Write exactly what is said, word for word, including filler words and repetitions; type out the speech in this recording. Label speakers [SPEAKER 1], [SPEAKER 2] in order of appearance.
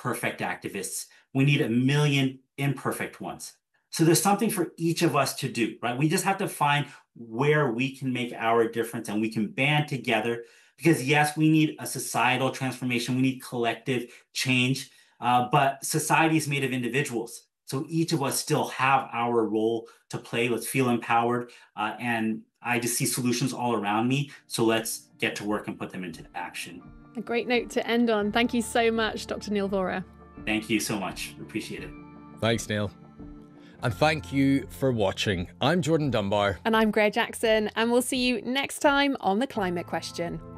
[SPEAKER 1] perfect activists. We need a million imperfect ones. So there's something for each of us to do, right? We just have to find where we can make our difference and we can band together because yes, we need a societal transformation. We need collective change, uh, but society is made of individuals. So each of us still have our role to play. Let's feel empowered. Uh, and I just see solutions all around me. So let's get to work and put them into action.
[SPEAKER 2] A great note to end on. Thank you so much, Doctor Neil Vora.
[SPEAKER 1] Thank you so much. Appreciate it.
[SPEAKER 3] Thanks, Neil. And thank you for watching. I'm Jordan Dunbar.
[SPEAKER 2] And I'm Greer Jackson. And we'll see you next time on The Climate Question.